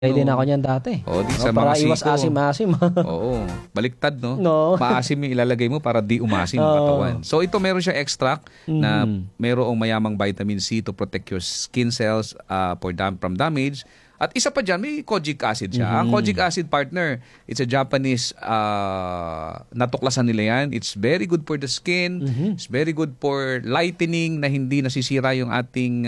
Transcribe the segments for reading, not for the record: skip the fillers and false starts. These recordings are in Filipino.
din ako niyan dati. O, di sa Para mga iwas siko. asim-asim. Oo, baliktad, no? No. Maasim yung ilalagay mo para di umasim ang katawan. So ito meron siyang extract na merong mayamang vitamin C to protect your skin cells from damage. At isa pa dyan, may kojic acid siya. Ang kojic acid, partner, it's a Japanese, natuklasan nila yan. It's very good for the skin. It's very good for lightening na hindi nasisira yung ating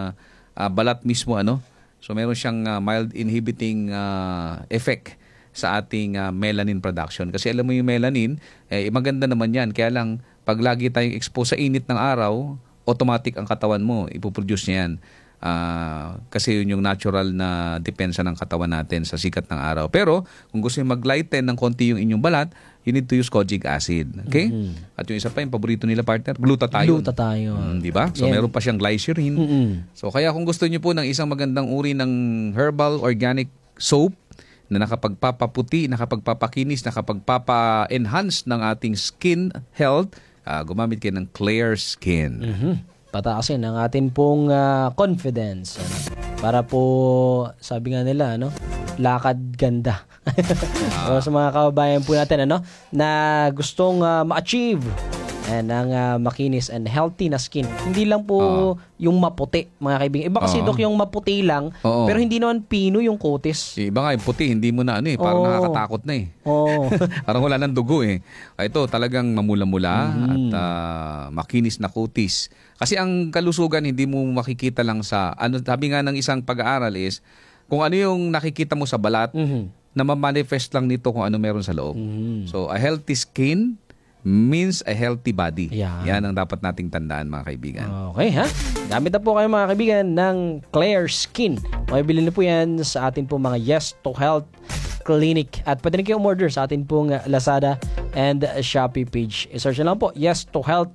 balat mismo, ano? So meron siyang mild inhibiting effect sa ating melanin production. Kasi alam mo yung melanin, maganda naman yan. Kaya lang, pag lagi tayong expose sa init ng araw, automatic ang katawan mo, ipoproduce niya yan. Kasi yun yung natural na depensa ng katawan natin sa sikat ng araw. Pero kung gusto nyo mag-lighten ng konti yung inyong balat, you need to use kojic acid. Okay? At yung isa pa, yung paborito nila, partner, glutathione. Glutathione. Di ba? So meron pa siyang glycerin. So kaya kung gusto niyo po ng isang magandang uri ng herbal organic soap na nakapagpapaputi, nakapagpapakinis, nakapagpapa-enhance ng ating skin health, gumamit kayo ng Clear Skin. Pataasin ang atin pong confidence. Para po, sabi nga nila, lakad ganda. So, sa mga kababayan po natin, na gustong ma-achieve ng makinis and healthy na skin. Hindi lang po yung maputi, mga kaibigan. Iba kasi, Dok, yung maputi lang, pero hindi naman pino yung kutis. Iba nga, yung puti, hindi mo na parang nakakatakot na parang wala ng dugo Ito talagang mamula-mula at makinis na kutis. Kasi ang kalusugan, hindi mo makikita lang sa, sabi nga ng isang pag-aaral is, kung ano yung nakikita mo sa balat, na ma-manifest lang nito kung ano meron sa loob. So, a healthy skin means a healthy body. Yan ang dapat nating tandaan, mga kaibigan. Okay, ha? Gamit na po kayo, mga kaibigan, ng Clear Skin. Makibili na po yan sa atin po mga Yes to Health Clinic. At pwede na kayo umorder sa atin pong Lazada and Shopee page. I-search na lang po, Yes to Health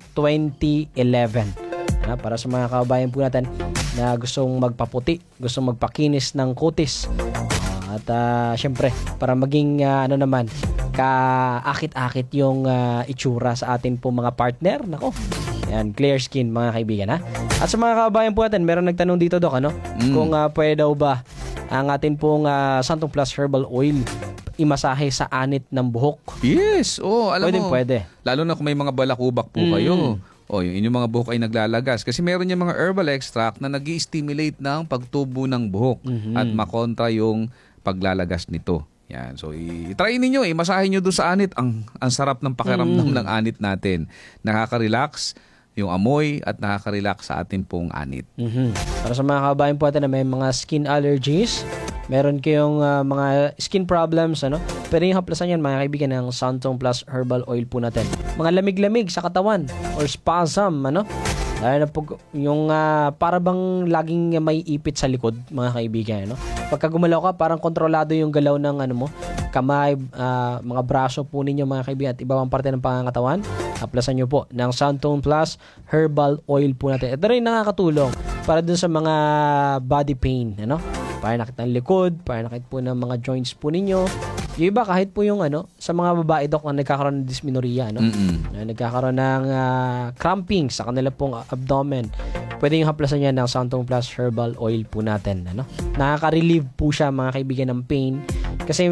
2011. Para sa mga kababayan po natin na gustong magpaputi, gustong magpakinis ng kutis. At syempre, para maging naman, kaakit-akit yung itsura sa atin po mga partner. Nako, yan, Clear Skin, mga kaibigan, ha? At sa mga kababayan po natin, meron nagtanong dito, Dok, kung pwede daw ba ang atin pong Santong Plus Herbal Oil imasahe sa anit ng buhok. Yes, alam mo. Pwede. Lalo na kung may mga balakubak po kayo. Yung inyong mga buhok ay naglalagas. Kasi meron yung mga herbal extract na nag-i-stimulate ng pagtubo ng buhok at makontra yung paglalagas nito. Yan. So, i-try ninyo, masahin nyo doon sa anit. Ang sarap ng pakiramdam ng anit natin. Nakaka-relax yung amoy at nakaka-relax sa atin pong anit. Para sa mga kababayan po natin na may mga skin allergies, meron kayong mga skin problems, pwede yung haplasan yan, mga kaibigan, ng Santong Plus Herbal Oil po natin. Mga lamig-lamig sa katawan or spasm, Dahil na po yung para bang laging may ipit sa likod, mga kaibigan, Pagka gumalaw ka, parang kontrolado yung galaw ng mo, kamay, mga braso po ninyo, mga kaibigan, at iba pang parte ng pangangatawan. Haplasan nyo po ng Santong Plus Herbal Oil po natin. Ito rin nakakatulong para dun sa mga body pain, Parinakit ng likod, parinakit po ng mga joints po ninyo. Yung iba, kahit po yung sa mga babae, Dok, na nagkakaroon ng dysmenorrhea, na nagkakaroon ng cramping sa kanila pong abdomen, pwede yung haplasan niya ng Santong Plus Herbal Oil po natin. Nakaka-relieve po siya, mga kaibigan, ng pain. Kasi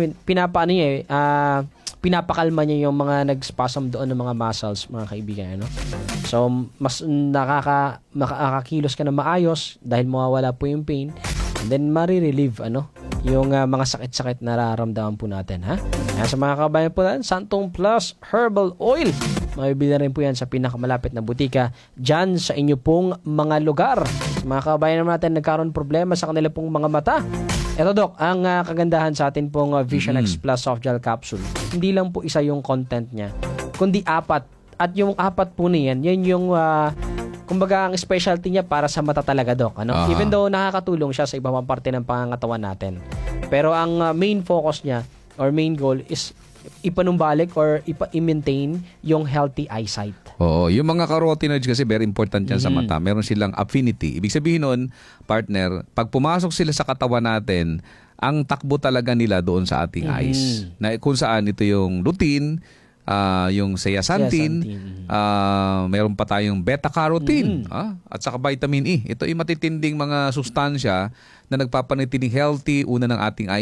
pinapakalma niya yung mga nag-spasm doon ng mga muscles, mga kaibigan. So, mas nakakakilos ka na maayos dahil mawawala po yung pain. And then, marirelieve, yung mga sakit-sakit na nararamdaman po natin, ha? Ayan, sa mga kabayan po natin, Santong Plus Herbal Oil. Mabibili rin po yan sa pinakamalapit na butika dyan sa inyo pong mga lugar. Sa mga kabayan natin, nagkaroon problema sa kanila pong mga mata. Ito, Dok, ang kagandahan sa atin pong Vision X Plus Soft Gel Capsule. Hindi lang po isa yung content niya, kundi 4. At yung 4 po niyan, yan yung kumbaga, ang specialty niya para sa mata talaga, Dok. Even though nakakatulong siya sa ibang parte ng pangangatawan natin. Pero ang main focus niya or main goal is ipanumbalik or i-maintain yung healthy eyesight. Yung mga carotenoids kasi very important yan sa mata. Meron silang affinity. Ibig sabihin nun, partner, pag pumasok sila sa katawan natin, ang takbo talaga nila doon sa ating eyes. Na kung saan ito yung routine, yung zeaxanthin, mayroon pa tayong beta-carotene, at saka vitamin E. Ito ay matitinding mga sustansya na nagpapanatiling healthy, una ng ating